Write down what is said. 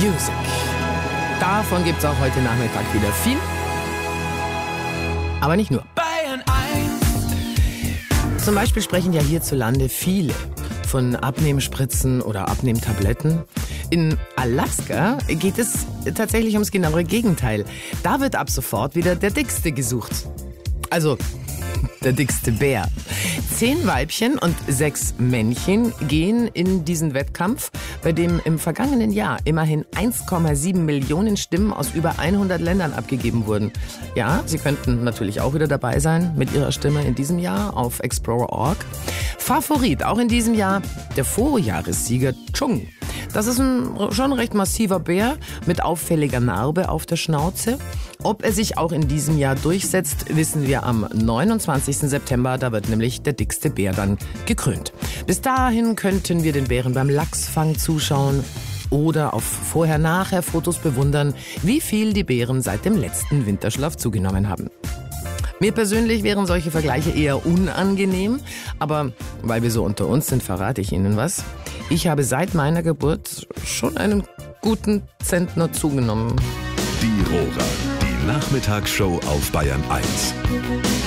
Music. Davon gibt es auch heute Nachmittag wieder viel. Aber nicht nur. Bayern 1. Zum Beispiel sprechen ja hierzulande viele von Abnehmspritzen oder Abnehmtabletten. In Alaska geht es tatsächlich ums genauere Gegenteil. Da wird ab sofort wieder der Dickste gesucht. Also der dickste Bär. 10 Weibchen und 6 Männchen gehen in diesen Wettkampf, bei dem im vergangenen Jahr immerhin 1,7 Millionen Stimmen aus über 100 Ländern abgegeben wurden. Ja, Sie könnten natürlich auch wieder dabei sein mit Ihrer Stimme in diesem Jahr auf Explorer.org. Favorit auch in diesem Jahr der Vorjahressieger Chung. Das ist ein schon recht massiver Bär mit auffälliger Narbe auf der Schnauze. Ob er sich auch in diesem Jahr durchsetzt, wissen wir am 29. September. Da wird nämlich der dickste Bär dann gekrönt. Bis dahin könnten wir den Bären beim Lachsfang zuschauen oder auf Vorher-Nachher-Fotos bewundern, wie viel die Bären seit dem letzten Winterschlaf zugenommen haben. Mir persönlich wären solche Vergleiche eher unangenehm, aber weil wir so unter uns sind, verrate ich Ihnen was. Ich habe seit meiner Geburt schon einen guten Zentner zugenommen. Die Rora, die Nachmittagsshow auf Bayern 1.